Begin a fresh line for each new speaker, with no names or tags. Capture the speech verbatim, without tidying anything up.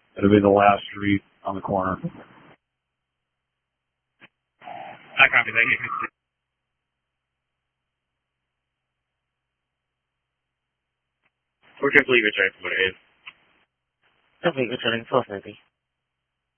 It'll be the last street on the corner.
I copy, thank you. We're just leave it right for what it is.
Complete returning four thirty.